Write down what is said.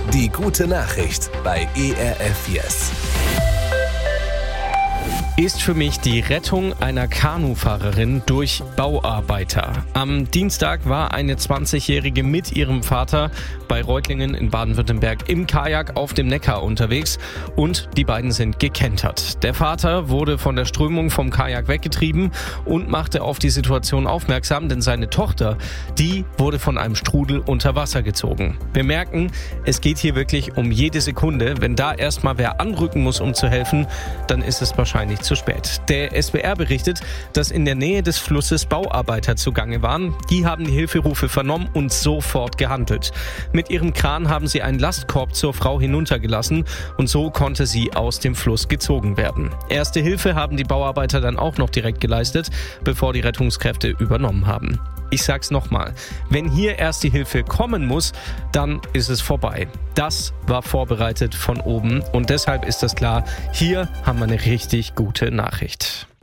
Die gute Nachricht bei ERF Yes. Ist für mich die Rettung einer Kanufahrerin durch Bauarbeiter. Am Dienstag war eine 20-Jährige mit ihrem Vater bei Reutlingen in Baden-Württemberg im Kajak auf dem Neckar unterwegs und die beiden sind gekentert. Der Vater wurde von der Strömung vom Kajak weggetrieben und machte auf die Situation aufmerksam, denn seine Tochter, die wurde von einem Strudel unter Wasser gezogen. Wir merken, es geht hier wirklich um jede Sekunde. Wenn da erstmal wer anrücken muss, um zu helfen, dann ist es wahrscheinlich zu spät. Der SWR berichtet, dass in der Nähe des Flusses Bauarbeiter zugange waren. Die haben die Hilferufe vernommen und sofort gehandelt. Mit ihrem Kran haben sie einen Lastkorb zur Frau hinuntergelassen und so konnte sie aus dem Fluss gezogen werden. Erste Hilfe haben die Bauarbeiter dann auch noch direkt geleistet, bevor die Rettungskräfte übernommen haben. Ich sag's nochmal, wenn hier erst die Hilfe kommen muss, dann ist es vorbei. Das war vorbereitet von oben und deshalb ist das klar, hier haben wir eine richtig gute Nachricht.